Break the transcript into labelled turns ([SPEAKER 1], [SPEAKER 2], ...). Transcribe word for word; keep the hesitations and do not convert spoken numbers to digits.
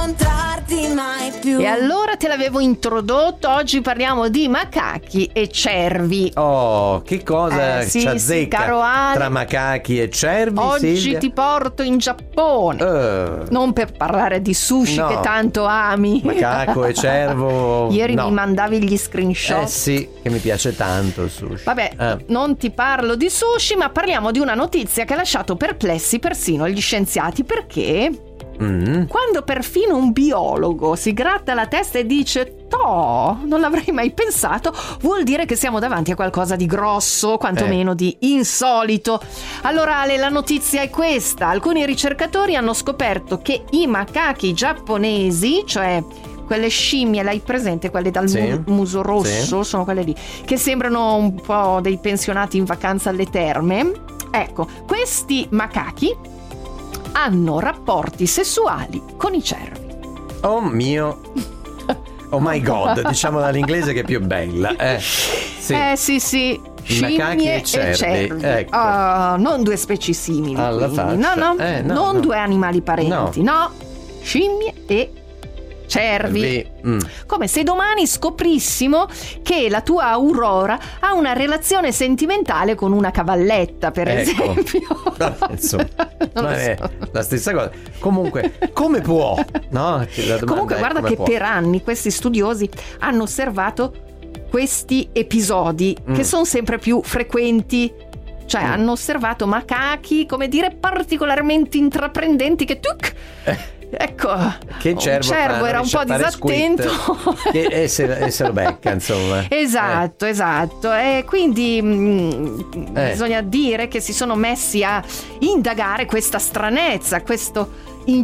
[SPEAKER 1] mai più.
[SPEAKER 2] E allora te l'avevo introdotto, oggi parliamo di macachi e cervi.
[SPEAKER 3] Oh, che cosa
[SPEAKER 2] eh, sì,
[SPEAKER 3] ci azzecca
[SPEAKER 2] sì, caro Ale,
[SPEAKER 3] tra macachi e cervi?
[SPEAKER 2] oggi
[SPEAKER 3] Silvia?
[SPEAKER 2] ti porto in Giappone.
[SPEAKER 3] Uh,
[SPEAKER 2] Non per parlare di sushi,
[SPEAKER 3] no.
[SPEAKER 2] che tanto ami.
[SPEAKER 3] Macaco e cervo.
[SPEAKER 2] Ieri
[SPEAKER 3] no.
[SPEAKER 2] mi mandavi gli screenshot.
[SPEAKER 3] Eh sì, che mi piace tanto il sushi.
[SPEAKER 2] Vabbè,
[SPEAKER 3] eh.
[SPEAKER 2] non ti parlo di sushi, ma parliamo di una notizia che ha lasciato perplessi persino gli scienziati, perché
[SPEAKER 3] Mm.
[SPEAKER 2] quando perfino un biologo si gratta la testa e dice "Toh, non l'avrei mai pensato", vuol dire che siamo davanti a qualcosa di grosso, quantomeno
[SPEAKER 3] Eh.
[SPEAKER 2] di insolito. Allora Ale, la notizia è questa: alcuni ricercatori hanno scoperto che i macachi giapponesi, cioè quelle scimmie, l'hai presente, quelle dal
[SPEAKER 3] Sì.
[SPEAKER 2] mu- muso rosso,
[SPEAKER 3] Sì.
[SPEAKER 2] sono quelle lì, che sembrano un po' dei pensionati in vacanza alle terme. Ecco, questi macachi hanno rapporti sessuali con i cervi.
[SPEAKER 3] Oh mio. Oh my god, diciamo dall'inglese che è più bella. Eh, sì.
[SPEAKER 2] Eh sì sì,
[SPEAKER 3] Macachi
[SPEAKER 2] scimmie
[SPEAKER 3] e cervi,
[SPEAKER 2] e cervi.
[SPEAKER 3] ecco.
[SPEAKER 2] Ah, non due specie simili,
[SPEAKER 3] Alla
[SPEAKER 2] quindi.
[SPEAKER 3] faccia.
[SPEAKER 2] No, no,
[SPEAKER 3] Eh, no,
[SPEAKER 2] non
[SPEAKER 3] no.
[SPEAKER 2] due animali parenti, no. Scimmie e cervi.
[SPEAKER 3] Vi- mm.
[SPEAKER 2] Come se domani scoprissimo che la tua Aurora ha una relazione sentimentale con una cavalletta, per
[SPEAKER 3] Ecco.
[SPEAKER 2] esempio.
[SPEAKER 3] Vabbè, insomma,
[SPEAKER 2] Non lo
[SPEAKER 3] ma è
[SPEAKER 2] so.
[SPEAKER 3] la stessa cosa. Comunque, come può? No? La domanda
[SPEAKER 2] Comunque
[SPEAKER 3] è
[SPEAKER 2] guarda
[SPEAKER 3] come
[SPEAKER 2] che
[SPEAKER 3] può.
[SPEAKER 2] per anni questi studiosi hanno osservato questi episodi
[SPEAKER 3] Mm.
[SPEAKER 2] che sono sempre più frequenti. Cioè
[SPEAKER 3] Mm.
[SPEAKER 2] hanno osservato macachi, come dire, particolarmente intraprendenti che tuc,
[SPEAKER 3] Eh.
[SPEAKER 2] ecco,
[SPEAKER 3] Che il
[SPEAKER 2] un
[SPEAKER 3] cervo,
[SPEAKER 2] cervo
[SPEAKER 3] fa
[SPEAKER 2] era un po'
[SPEAKER 3] fare
[SPEAKER 2] disattento.
[SPEAKER 3] squid, che e se, e se lo becca, insomma.
[SPEAKER 2] Esatto, esatto. E quindi mh,
[SPEAKER 3] Eh.
[SPEAKER 2] bisogna dire che si sono messi a indagare questa stranezza, questo